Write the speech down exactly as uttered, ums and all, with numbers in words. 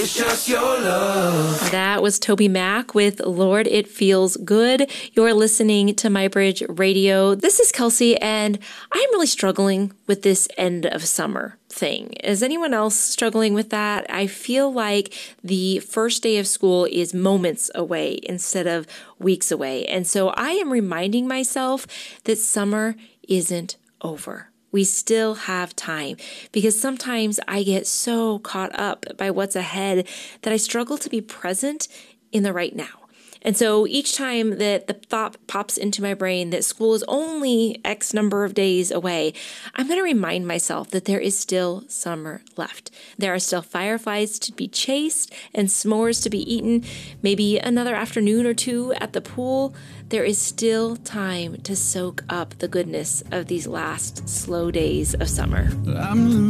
It's just your love. That was Toby Mac with Lord, It Feels Good. You're listening to MyBridge Radio. This is Kelsey, and I'm really struggling with this end of summer thing. Is anyone else struggling with that? I feel like the first day of school is moments away instead of weeks away. And so I am reminding myself that summer isn't over. We still have time, because sometimes I get so caught up by what's ahead that I struggle to be present in the right now. And so each time that the thought pops into my brain that school is only X number of days away, I'm going to remind myself that there is still summer left. There are still fireflies to be chased and s'mores to be eaten, maybe another afternoon or two at the pool. There is still time to soak up the goodness of these last slow days of summer. I'm